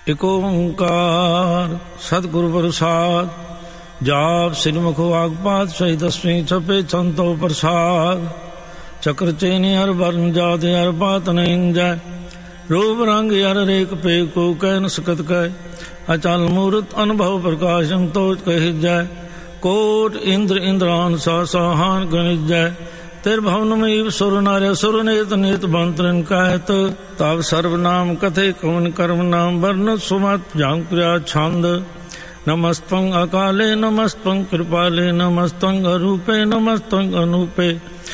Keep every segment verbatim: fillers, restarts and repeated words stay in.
एक ओंकार सतगुरु प्रसाद। जाप श्रीमुख वागपात सही दसवीं छपे छंतो प्रसाद। चक्र चेनी हर वर्ण जाति हर बात नहीं जाय। रूप रंग हर रेख पे को कह न सकत कह। अचल मूर्त अनुभव प्रकाशम तोज कह जाय। कोट इंद्र इंद्रान सा साहान गणित जाय। तेर भवन में सुर नार्य सुर नेत नेत बंतरन कहत। तब सर्वनाम कथे कवन कर्म नाम वर्ण सुमत जांग प्रिया छंद। नमस्तं अकाले नमस्तं कृपाले नमस्तं अरूपे नमस्तं अनूपे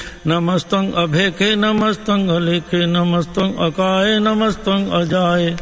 नमस्तं अभेखे नमस्तं अलेखे नमस्तं अकाये नमस्तं अजाये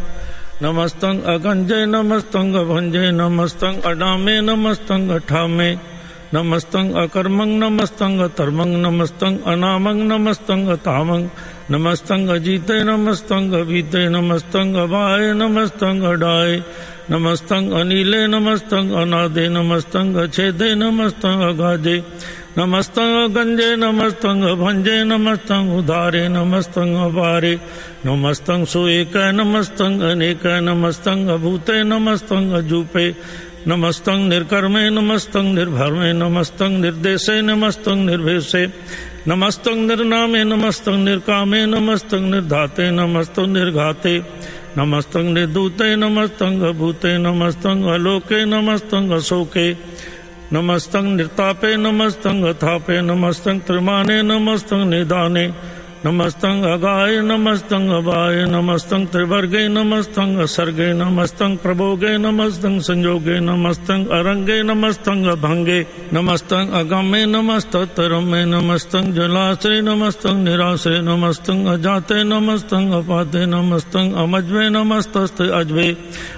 नमस्तं अगंजे नमस्तं अभंजे नमस्तं अडामे नमस्तं अठामे नमस्तं अकर्मं नमस्तं अतर्मं नमस्तं अनामं नमस्तं अतामं नमस्तं अजीते नमस्तं अभीते नमस्तं अवाये नमस्तं अडाये नमस्तं अनीले नमस्तं अनादे नमस्तं अछेदे नमस्तं अगाजे नमस्तं अगंजे नमस्तं अभंजे नमस्तं उदारे नमस्तं अपारे नमस्तं सुएक नमस्तं अनेक नमस्तं अभूते नमस्तं अजूपे नमस्तं निर्कर्मे नमस्तं निर्भर्मे नमस्तं निर्देशे नमस्तं निर्भेषे नमस्तं निर्नामे नमस्तं निर्कामे नमस्तं निर्धाते नमस्तं निर्घाते नमस्तं निर्दूते नमस्तं अभूते नमस्तं अलोके नमस्तं अशोके नमस्तं निर्तापे नमस्तं अथापे नमस्तं त्रिमाने नमस्तं निदाने नमस्तं अगाय नमस्तं अवाय नमस्तं त्रिवर्गे नमस्तं असर्गे नमस्तं प्रभोगे नमस्तं संयोगे नमस्तं अरंगे नमस्तं अभंगे नमस्तं अगम्ये नमस्तं तरम्ये नमस्तं जलाश्रय नमस्तं निराश्रय नमस्तं अजाते नमस्तं अपाते नमस्तं अमज्वे नमस्तस्ते अज्वे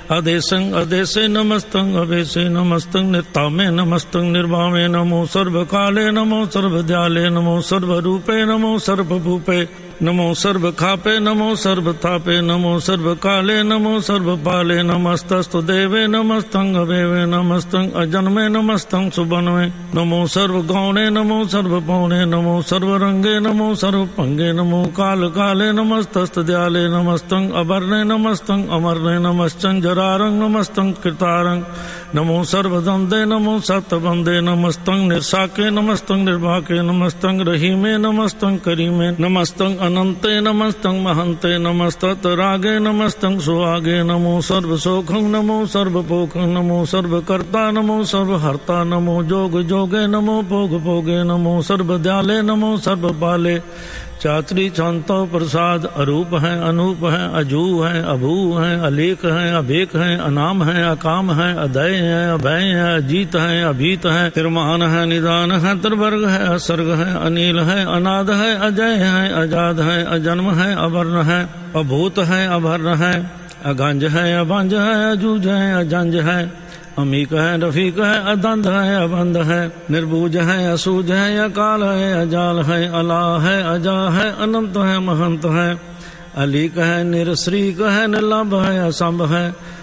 अदेशं अदेशे नमस्तं अवेशे नमस्तं निर्तामे नमस्तं निर्वामे नमो सर्वकाले नमो सर्वदयाले नमो सर्वरूपे नमो सर्वभूपे नमो सर्वखापे नमो सर्वथापे नमो सर्वकाले नमो सर्वपाले नमस्तस्तु देवे नमस्तं अवेवे नमस्तं अजन्मे नमस्तं सुबन्वे नमो सर्वगौणे नमो सर्वपौणे नमो सर्वरंगे नमो सर्वपंगे नमो काल काले नमस्तस्तदयाले नमस्तं अवर्णे नमस्तं अमर्णे नमस्तं जरारंग नमस्तं कृतारंग नमो सर्वदंदे नमो सतबंदे नमस्तं निर्साके नमस्तं निर्भाके नमस्तं रहीमे नमस्तं करीमे नमस्तं अनंते नमस्तं महंते नमस्तरागे नमस्तं सुहागे नमो सर्वसोखं नमो सर्वपोखं नमो सर्वकर्ता नमो सर्वहर्ता नमो जोग जोगे नमो भोग भोगे नमो सर्वदयाले नमो सर्वपाले चात्री छंतो प्रसाद। अरूप है अनूप है अजू है अभू है अलेख है अभेक है अनाम है अकाम है अदय है अभय है अजीत है अभीत है तिरमान है निदान है त्रिवर्ग है असर्ग है अनिल है अनाद है अजय है अजाद है अजन्म है अवर्ण है अभूत है अभर्ण है अगंज है अभंज है अजूज है अजंज है अमीक है रफीक है अदंध है अबंध है निर्बूज है असूज है अकाल है अजाल है अला है अजा है अनंत है महंत है अलीक है निरश्रीक है निर्लभ है असंभ है